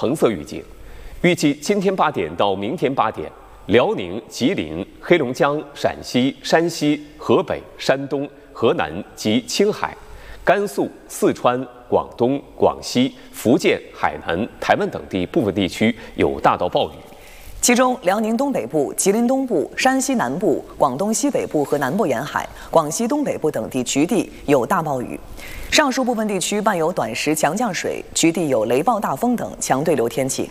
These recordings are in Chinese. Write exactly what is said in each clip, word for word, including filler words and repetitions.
橙色预警，预计今天八点到明天八点，辽宁、吉林、黑龙江、陕西、山西、河北、山东、河南及青海、甘肃、四川、广东、广西、福建、海南、台湾等地部分地区有大到暴雨。 其中，辽宁东北部、吉林东部、山西南部、广东西北部和南部沿海、广西东北部等地局地有大暴雨，上述部分地区伴有短时强降水，局地有雷暴大风等强对流天气。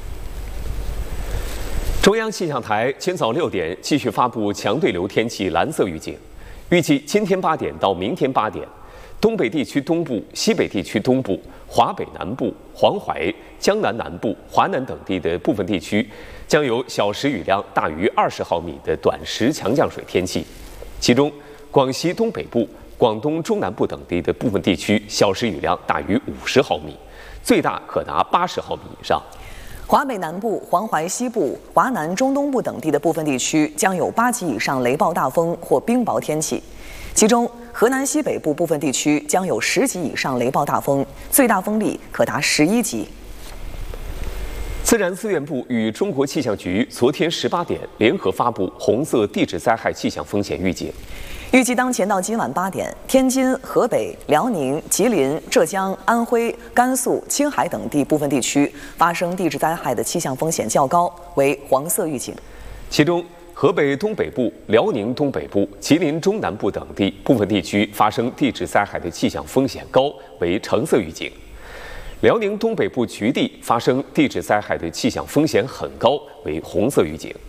中央气象台今早六点继续发布强对流天气蓝色预警，预计今天八点到明天八点，东北地区东部、西北地区东部、华北南部、黄淮、江南南部、华南等地的部分地区将有小时雨量大于二十毫米的短时强降水天气，其中广西东北部、广东中南部等地的部分地区小时雨量大于五十毫米，最大可达八十毫米以上。 华北南部、黄淮西部、华南中东部等地的部分地区将有八级以上雷暴大风或冰雹天气，其中河南西北部部分地区将有十级以上雷暴大风，最大风力可达十一级。 自然资源部与中国气象局昨天十八点联合发布红色地质灾害气象风险预警。 预计当前到今晚八点，天津、河北、辽宁、吉林、浙江、安徽、甘肃、青海等地部分地区发生地质灾害的气象风险较高，为黄色预警。 其中，河北东北部、辽宁东北部、吉林中南部等地部分地区发生地质灾害的气象风险高，为橙色预警。辽宁东北部局地发生地质灾害的气象风险很高，为红色预警。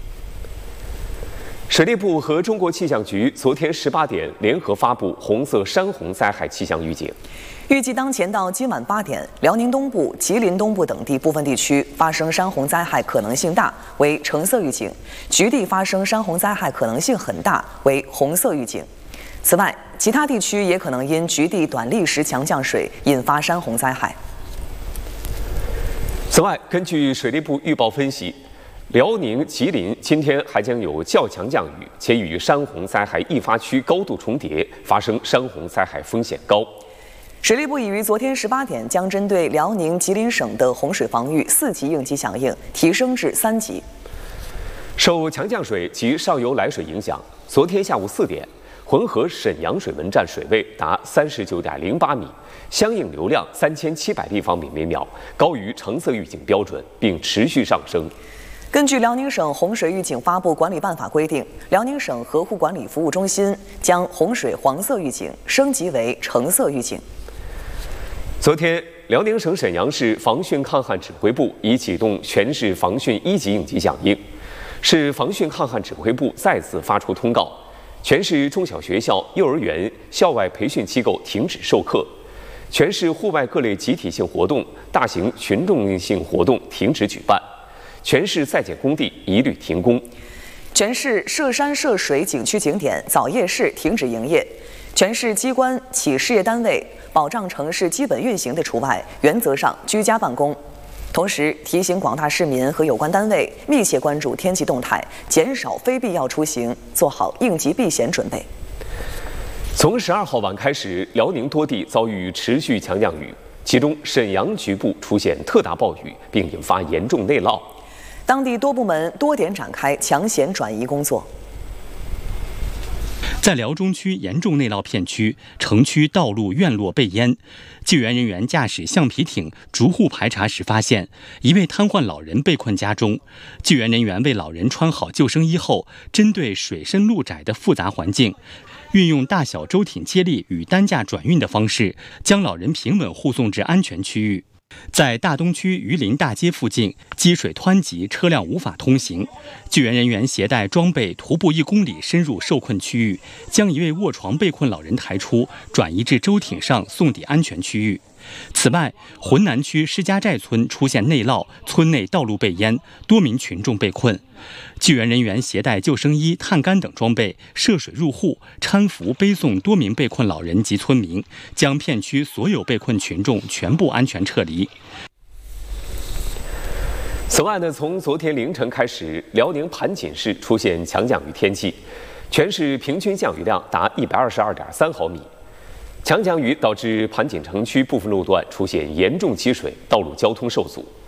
水利部和中国气象局昨天十八点联合发布红色山洪灾害气象预警。 预计当前到今晚八点，辽宁东部、吉林东部等地部分地区发生山洪灾害可能性大，为橙色预警；局地发生山洪灾害可能性很大，为红色预警。此外，其他地区也可能因局地短历时强降水引发山洪灾害。 此外，根据水利部预报分析，辽宁、吉林今天还将有较强降雨，且与山洪灾害易发区高度重叠，发生山洪灾害风险高。 水利部已于昨天十八点将针对辽宁、吉林省的洪水防御四级应急响应提升至三级。 受强降水及上游来水影响，昨天下午四点，浑河沈阳水文站水位达三十九点零八米，相应流量三千七百立方米每秒，高于橙色预警标准，并持续上升。 根据辽宁省洪水预警发布管理办法规定，辽宁省河湖管理服务中心将洪水黄色预警升级为橙色预警。 昨天，辽宁省沈阳市防汛抗旱指挥部已启动全市防汛一级应急响应，市防汛抗旱指挥部再次发出通告，全市中小学校、幼儿园、校外培训机构停止授课，全市户外各类集体性活动、大型群众性活动停止举办，全市在建工地一律停工， 全市涉山涉水景区景点早夜市停止营业，全市机关企事业单位保障城市基本运行的除外，原则上居家办公。同时提醒广大市民和有关单位密切关注天气动态，减少非必要出行，做好应急避险准备。 从十二号晚开始，辽宁多地遭遇持续强降雨，其中沈阳局部出现特大暴雨，并引发严重内涝。 当地多部门多点展开抢险转移工作。 在辽中区严重内涝片区，城区道路院落被淹，救援人员驾驶橡皮艇逐户排查时发现，一位瘫痪老人被困家中。救援人员为老人穿好救生衣后，针对水深路窄的复杂环境，运用大小舟艇接力与担架转运的方式，将老人平稳护送至安全区域。在大东区榆林大街附近，积水湍急，车辆无法通行。救援人员携带装备，徒步一公里深入受困区域，将一位卧床被困老人抬出，转移至舟艇上送抵安全区域。此外，浑南区施家寨村出现内涝，村内道路被淹，多名群众被困。救援人员携带救生衣、探杆等装备，涉水入户，搀扶背送多名被困老人及村民，将片区所有被困群众全部安全撤离。 此外呢，从昨天凌晨开始，辽宁盘锦市出现强降雨天气，全市平均降雨量达一百二十二点三毫米。强降雨导致盘锦城区部分路段出现严重积水，道路交通受阻。